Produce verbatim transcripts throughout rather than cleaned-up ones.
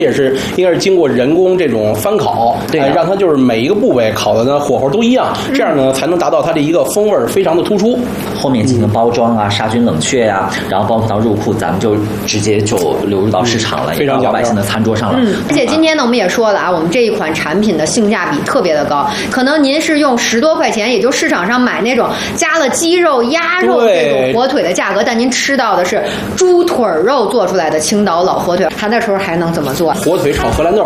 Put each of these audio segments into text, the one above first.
也是应该是经过人工这种翻烤，对、呃，让它就是每一个部位烤的呢火候都一样，嗯、这样呢才能达到它的一个风味非常的突出。 后面进行包装啊、杀菌冷却呀、啊，然后包括到入库，咱们就直接就流入到市场了， 嗯、非常老百姓的餐桌上了。 嗯，而且今天呢，我们也说了啊，我们这一款产品的性价比特别的高，可能您是用十多块钱，也就市场上买那种加了鸡肉、鸭肉这种火腿的价格，但您吃到的是猪腿肉做出来的青岛老火腿，它那时候还能怎么做？ 火腿炒荷兰豆。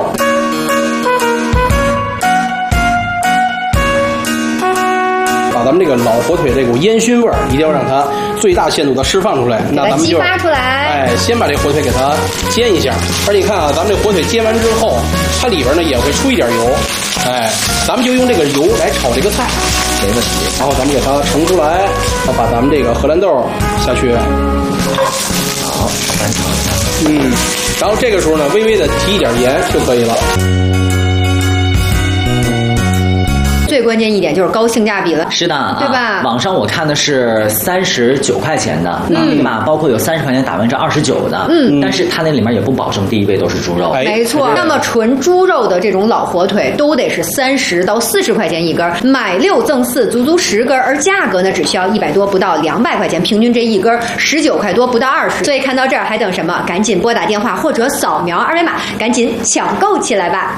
把咱们这个老火腿这股烟熏味儿，一定要让它最大限度的释放出来。那咱们就激发出来。 哎，先把这火腿给它煎一下。而且你看啊，咱们这火腿煎完之后，它里边呢也会出一点油。哎，咱们就用这个油来炒这个菜， 没问题。 然后咱们给它盛出来，然后把咱们这个荷兰豆下去。 好，翻炒一下。 嗯，然后这个时候呢，微微的提一点盐就可以了。 最关键一点就是高性价比了， 是的， 对吧？啊、 网上我看的是三十九块钱的， 嗯， 对吧？包括有三十块钱打完折二十九的， 嗯， 但是它那里面也不保证第一位都是猪肉， 没错。那么纯猪肉的这种老火腿都得是三十到四十块钱一根，买六赠四，足足十根，而价格呢只需要一百多，不到两百块钱，平均这一根十九块多，不到二十。所以看到这儿还等什么？赶紧拨打电话或者扫描二维码，赶紧抢购起来吧！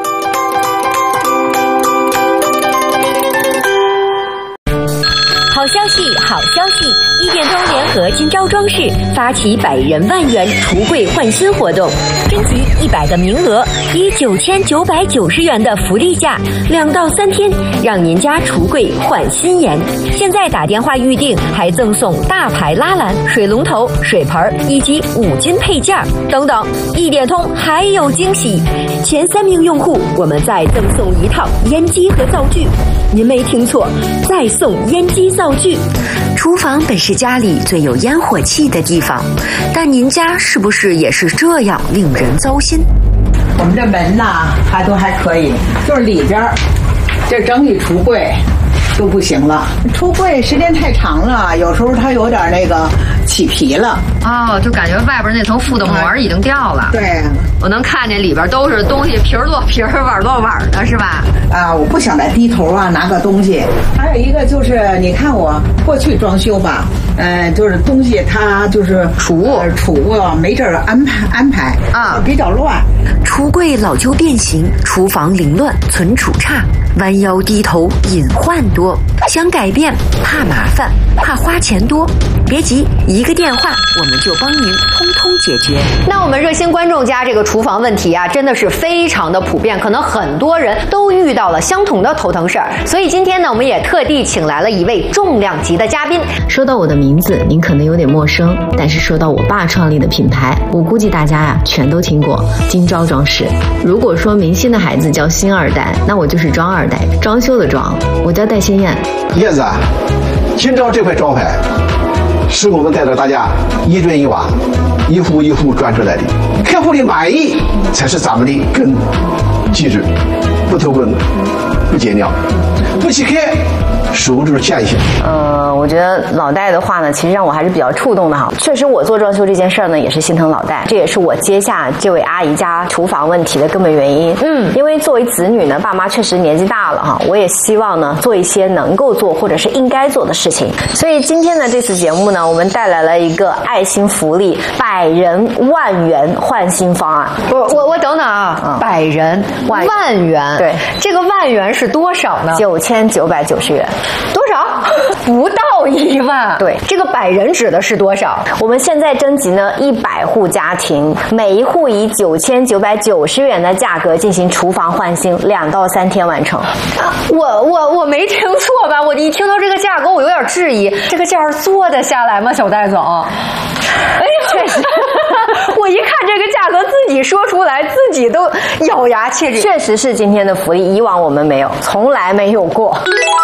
好消息，好消息！一点通联合金招装饰发起百人万元橱柜换新活动，征集一百个名额，以九千九百九十元的福利价，两到三天让您家橱柜换新颜。现在打电话预定，还赠送大牌拉篮、水龙头、水盆以及五金配件等等。一点通还有惊喜，前三名用户我们再赠送一套烟机和灶具。您没听错，再送烟机灶具。厨房本是家里最有烟火气的地方，但您家是不是也是这样令人糟心？ 我们这门呐还都还可以，就是里边这整理橱柜都不行了，橱柜时间太长了，有时候它有点那个起皮了。 哦，就感觉外边那层覆的膜已经掉了。 对， 我能看见里边都是东西，皮儿落皮儿，碗落碗的，是吧？ 啊，我不想再低头啊拿个东西。还有一个就是，你看我过去装修吧，呃，就是东西它就是储物， 呃、储物没这儿安排安排啊，比较乱。 橱柜老旧变形，厨房凌乱，存储差，弯腰低头隐患多。想改变，怕麻烦，怕花钱多，别急，一个电话我们就帮您通通解决。 那我们热心观众家这个厨房问题啊，真的是非常的普遍，可能很多人都遇到了相同的头疼事儿。所以今天呢，我们也特地请来了一位重量级的嘉宾。 说到我的名字，您可能有点陌生，但是说到我爸创立的品牌，我估计大家呀全都听过金招装饰。如果说明星的孩子叫星二代，那我就是装二代，装修的装。我叫戴新燕。 燕子啊，金招这块招牌是我们带着大家一砖一瓦、一户一户砖出来的，客户的满意才是咱们的根。记住，不偷工，不捡尿，不欺客，守住线线。 呃，我觉得老戴的话呢，其实让我还是比较触动的哈。确实，我做装修这件事儿呢，也是心疼老戴，这也是我接下这位阿姨家厨房问题的根本原因。嗯，因为作为子女呢，爸妈确实年纪大了哈，我也希望呢做一些能够做或者是应该做的事情。所以今天呢，这次节目呢，我们带来了一个爱心福利百人万元换新方案。 我我我等等啊，嗯、百人万万元， 对， 这个万元是多少呢？ 九千九百九十元。 多少？不到一万。 对， 这个百人指的是多少？ 我们现在征集呢一百户家庭，每一户以九千九百九十元的价格进行厨房换新，两到三天完成。 我我我没听错吧？我一听到这个价格，我有点质疑，这个价做得下来吗，小戴总？哎呀，确实，我一看这个价格，自己说出来，自己都咬牙切齿。 确实是今天的福利，以往我们没有，从来没有过。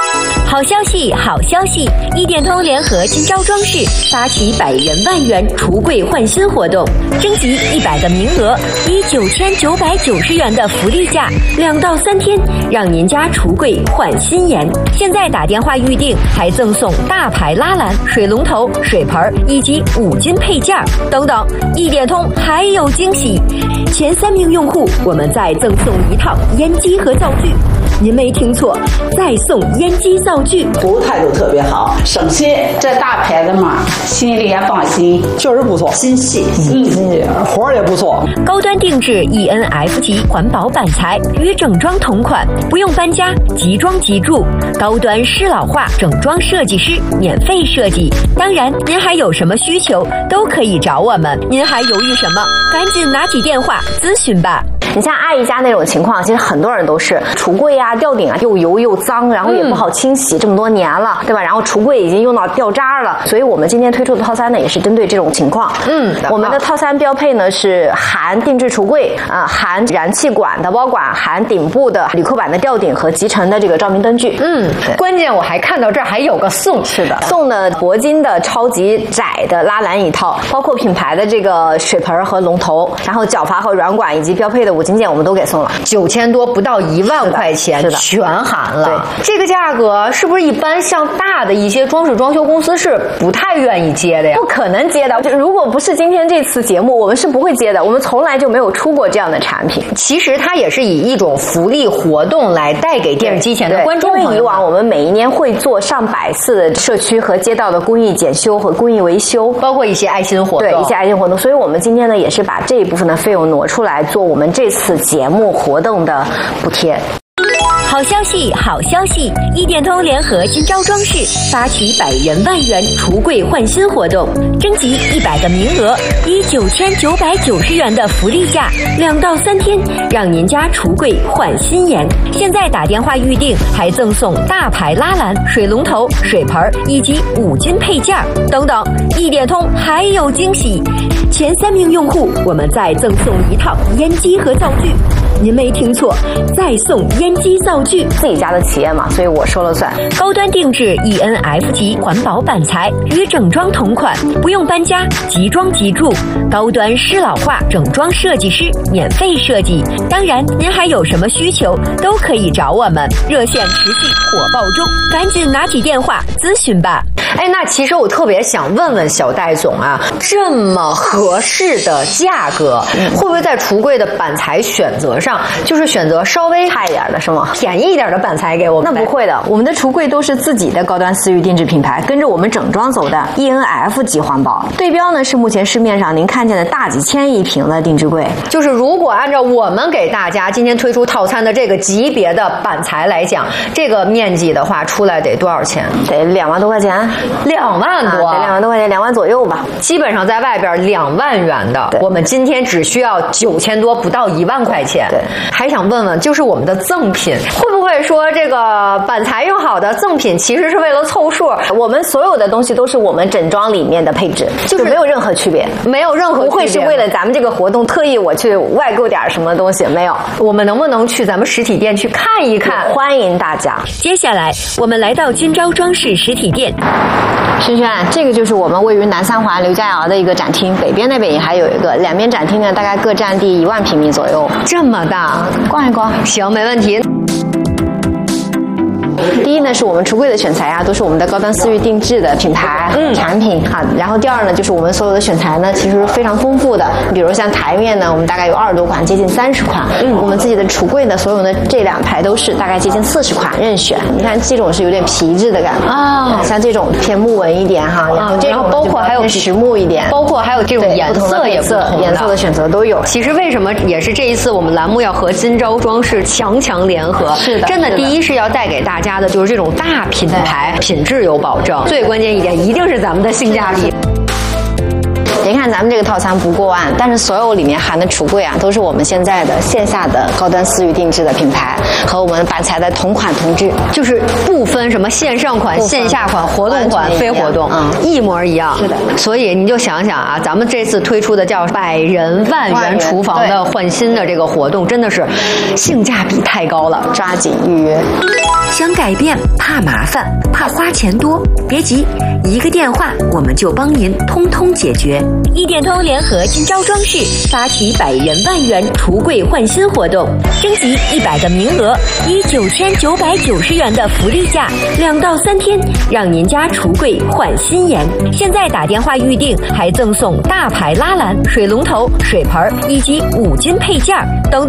好消息，好消息！一电通联合金招装饰发起百人万元橱柜换新活动，征集一百个名额，以九千九百九十元的福利价，两到三天让您家橱柜换新颜。现在打电话预定，还赠送大牌拉篮、水龙头、水盆以及五金配件等等。一电通还有惊喜，前三名用户我们再赠送一套烟机和灶具。您没听错，再送烟机灶具， 服务态度特别好，省心。这大牌子嘛，心里也放心， 确实不错， 心细， 心细，活儿也不错。 高端定制 E N F 级环保板材，与整装同款，不用搬家，即装即住。高端适老化整装设计师免费设计。当然，您还有什么需求都可以找我们。您还犹豫什么？赶紧拿起电话咨询吧。 你像阿姨家那种情况，其实很多人都是橱柜啊、吊顶啊又油又脏，然后也不好清洗，这么多年了，对吧？然后橱柜已经用到掉渣了，所以我们今天推出的套餐呢，也是针对这种情况。嗯，我们的套餐标配呢是含定制橱柜啊、呃，含燃气管的包管，含顶部的铝扣板的吊顶和集成的这个照明灯具。 嗯，关键我还看到这儿还有个送， 是的，送的铂金的超级窄的拉篮一套，包括品牌的这个水盆和龙头，然后角阀和软管以及标配的五金件我们都给送了， 九千多不到一万块钱， 是的， 全含了。 对， 这个价格是不是一般像大的一些装饰装修公司是不太愿意接的呀？ 不可能接的，就如果不是今天这次节目，我们是不会接的。我们从来就没有出过这样的产品。 其实它也是以一种福利活动来带给电视机前的观众。 因为以往我们每一年会做上百次的社区和街道的公益检修和公益维修， 包括一些爱心活动， 对一些爱心活动。所以我们今天呢，也是把这一部分的费用挪出来做我们这次节目活动的补贴。 好消息，好消息！一电通联合金招装饰发起百人万元橱柜换新活动，征集一百个名额，以九千九百九十元的福利价，两到三天让您家橱柜换新颜。现在打电话预定，还赠送大牌拉篮、水龙头、水盆以及五金配件等等。一电通还有惊喜，前三名用户我们再赠送一套烟机和灶具。您没听错，再送烟机灶具， 自己家的企业嘛，所以我说了算。 高端定制 E N F 级环保板材，与整装同款，不用搬家，即装即住。高端适老化整装设计师免费设计。当然，您还有什么需求都可以找我们，热线持续火爆中，赶紧拿起电话咨询吧。 哎，那其实我特别想问问小戴总啊，这么合适的价格，嗯、会不会在橱柜的板材选择上，就是选择稍微差一点的是吗？ 便宜一点的板材给我们？ 那不会的，我们的橱柜都是自己的高端私域定制品牌，跟着我们整装走的 E N F 级环保。对标呢是目前市面上您看见的大几千一平的定制柜。 就是如果按照我们给大家今天推出套餐的这个级别的板材来讲，这个面积的话出来得多少钱？ 得两万多块钱。 两万多， 啊、得两万多块钱，两万左右吧。 基本上在外边两万元的，我们今天只需要九千多，不到一万块钱。 对， 还想问问，就是我们的赠品，会不会说这个板材用好的赠品其实是为了凑数？ 我们所有的东西都是我们整装里面的配置，就是没有任何区别， 没有任何区别， 不会是为了咱们这个活动特意我去外购点什么东西，没有。 我们能不能去咱们实体店去看一看？ 欢迎大家。 接下来我们来到金招装饰实体店。 轩轩，这个就是我们位于南三环刘家窑的一个展厅，北边那边也还有一个，两边展厅呢大概各占地一万平米左右。 这么大， 逛一逛， 行，没问题。 第一呢，是我们橱柜的选材啊，都是我们的高端私域定制的品牌、嗯、产品哈。然后第二呢，就是我们所有的选材呢，其实非常丰富的。比如像台面呢，我们大概有二十多款，接近三十款。嗯，我们自己的橱柜的所有的这两排都是大概接近四十款任选。你看这种是有点皮质的感觉啊、哦，像这种偏木纹一点哈，然后这种包括还有实木一点， 包括还有这种颜色也不同的颜色的选择都有。 其实为什么也是这一次我们栏目要和金招装饰强强联合？ 是的， 真的，第一是要带给大家的就是这种大品牌，品质有保证，最关键一点一定是咱们的性价比。 别看咱们这个套餐不过万，但是所有里面含的橱柜啊，都是我们现在的线下的高端私域定制的品牌，和我们板材的同款同质， 就是不分什么线上款、线下款、活动款、非活动，嗯，一模一样。 是的。 所以你就想想啊，咱们这次推出的叫百人万元厨房的换新的这个活动，真的是性价比太高了， 抓紧预约。 想改变，怕麻烦，怕花钱多，别急，一个电话我们就帮您通通解决。一点通联合金招装饰发起百人万元橱柜换新活动，征集一百个名额，以九千九百九十元的福利价，两到三天让您家橱柜换新颜。现在打电话预订，还赠送大牌拉篮、水龙头、水盆以及五金配件，等等。